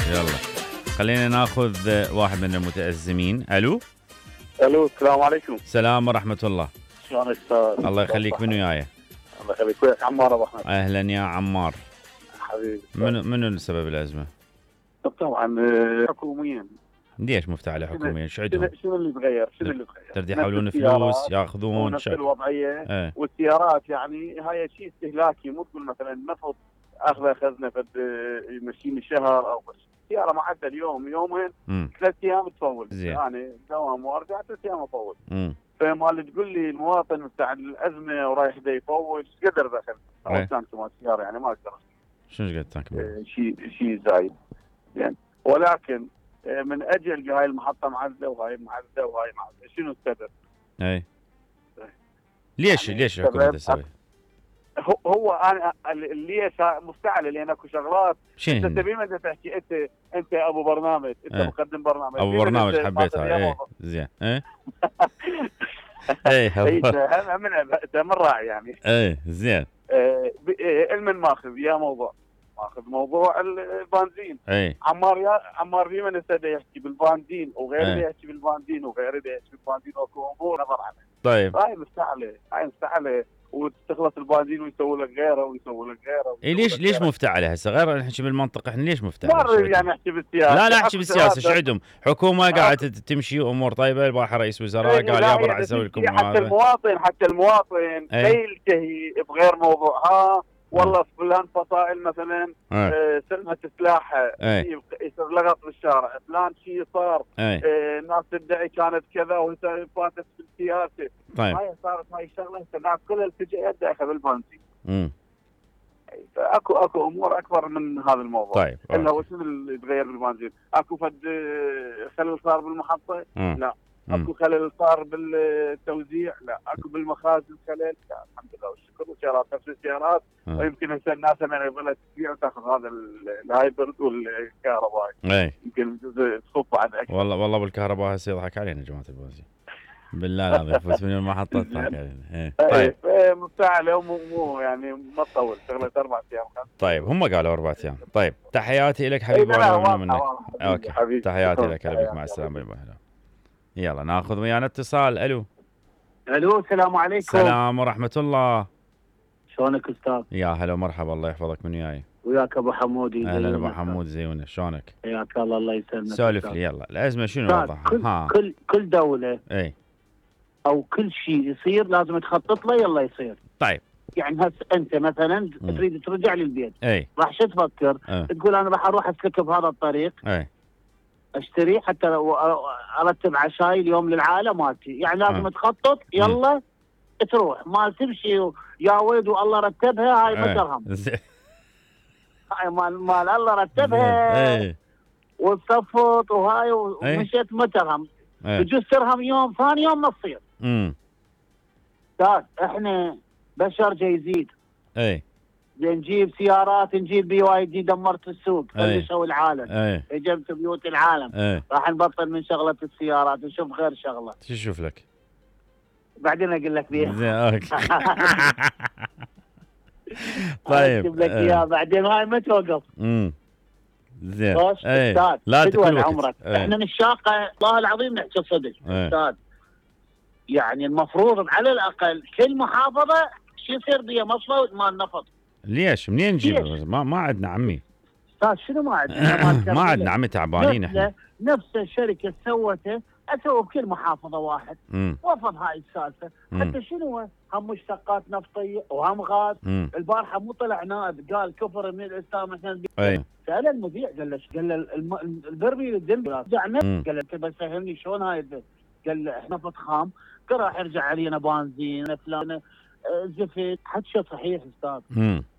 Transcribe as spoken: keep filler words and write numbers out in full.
يلا خلينا ناخذ واحد من المتأزمين. الو الو السلام عليكم. السلام ورحمة الله. شلونك استاذ؟ الله يخليك. منو وياي؟ الله يخليك. وياك عمار ابو احمد. اهلا يا عمار. حبيبي. منو منو سبب الأزمة؟ طبعا حكوميا. ليش مفتعلة حكوميا؟ شو عندهم؟ شنو اللي تغير؟ شنو اللي تغير؟ ترد يحولون فلوس ياخذون نفس الوضعية. ايه. والسيارات يعني هاي شيء استهلاكي، مو تقول مثلا نفط اخذ خزنه فد يمشيني شهر او بس. سياره معدل يوم يومين ثلاث ايام تفول. يعني دوام وارجع ثلاث ايام افول. فما اللي تقول لي المواطن بتاع الازمه ورايح دا يفول ايش قدر دخل؟ او تانك مال السياره يعني ما اقدر. شنو ايش قد تانك؟ شيء شيء زايد يعني. ولكن من اجل هاي المحطه معزه وهاي معزه وهاي معزه شنو السبب؟ اي ليش يعني ليش الحكومه تسوي؟ هو هو انا ليش مفتعله لان اكو شغلات انت تبي ما تحكي. انت انت ابو برنامج، انت ايه. مقدم برنامج ابو برنامج حبيتها. ايه زين. ايه ايه انت من راعي يعني. ايه زين. علم ماخذ يا موضوع ماخذ موضوع البنزين. اي عمار يا عمار في من هسه يحكي بالبنزين وغيره يحكي بالبنزين وغيره يحكي بالبنزين واكو امور نظر عنها. طيب هاي مستعله هاي مستعله وتخلص البنزين ويسوي لك غيره ويسوي لك غيره. اي ليش ليش مفتعله هسه؟ غير نحكي بالمنطق احنا ليش مفتعله؟ مر يعني نحكي بالسياسه. لا لا احكي بالسياسه. شو عندهم؟ حكومه قاعده تمشي امور طيبه. البارحه رئيس وزراء قال يابا راح اسوي لكم حتى هذا. المواطن حتى المواطن لا يلتهي بغير موضوع. ها والله فلان فصائل مثلا آه سلمت سلاحها يصير لغط بالشارع. فلان شيء صار آه ناس تدعي كانت كذا وهسه فاتت في السياسه. طيب هاي صارت هاي الشغله هسه الناس كلها التجا يدها اخذ البنزين. امم فاكو اكو امور اكبر من هذا الموضوع. طيب الا هو شنو اللي يتغير بالبنزين؟ اكو فد خلل صار بالمحطه؟ مم. لا. اكو خلل صار بالتوزيع؟ لا. اكو بالمخازن خلل؟ لا. الحمد لله والشكر. والسيارات نفس السيارات. ويمكن هسه الناس من يبغى تبيع وتاخذ هذا الهايبرد والكهربائي. يمكن تصب بعد اكثر. والله والله بالكهرباء هسه يضحك علينا يا جماعه البنزين. بالله العظيم فوت من المحطه تضحك علينا. طيب مفتعله مو يعني ما تطول شغله اربع ايام خمس. طيب هم قالوا اربع ايام. طيب تحياتي لك حبيبي. ولا منك. اوكي حبيبي. تحياتي لك. بك مع السلامه. باي باي. يلا ناخذ ويانا اتصال. الو الو السلام عليكم. السلام ورحمه الله. شلونك استاذ؟ يا هلا ومرحبا. الله يحفظك. من وياي؟ وياك ابو حمودي. اهلا ابو حمود. زيونه شلونك؟ حياك الله. الله يسلمك. سولف لي يلا الازمه شنو وضعها؟ كل ها. كل كل دوله اي او كل شيء يصير لازم تخطط له. يلا يصير. طيب يعني هسه انت مثلا م. تريد ترجع للبيت. اي راح شو تفكر؟ أه. تقول انا راح اروح اسلك بهذا الطريق. اي اشتري حتى لو ارتب عشاي اليوم للعائله مالتي. يعني لازم أه. تخطط. يلا م. تروح ما تمشي يا ولد والله رتبها. هاي ما ترهم. هاي مال مال الله رتبها. اي وتصفط وهاي ومشيت ما ترهم. تجوز ترهم يوم ثاني يوم ما تصير. امم استاذ احنا بشر جايزيد. اي نجيب سيارات نجيب بي واي دي. دمرت السوق. خلشوا العالم. هجمت بيوت العالم. أي. راح نبطل من شغله السيارات نشوف غير شغله. شو تشوف لك؟ بعدين اقول لك بيها. زين اوكي. طيب اجيب لك اياها بعدين. هاي ما توقف. امم زين. استاذ لا تدول عمرك. ايه. احنا نشاقه والله العظيم نحكي صدق. ايه. استاذ يعني المفروض على الاقل كل محافظه شو يصير بيها مصفى مال نفط. ليش؟ منين نجيب؟ ما ما عندنا عمي. استاذ شنو ما عندنا؟ ما عندنا عمي تعبانين احنا. نفس الشركه سوته اسوي بكل محافظه واحد. مم. وفض هاي السالفه. حتى شنو هم مشتقات نفطيه وهم غاز. مم. البارحه مو طلع نائب قال كفر من الاسلام احنا. اي سال المذيع قال له قال له البرميل الدم زعمه. قال له انت بس فهمني شلون هاي الدم. قال له احنا نفط خام راح يرجع علينا بنزين فلان زفت. حكي صحيح استاذ. امم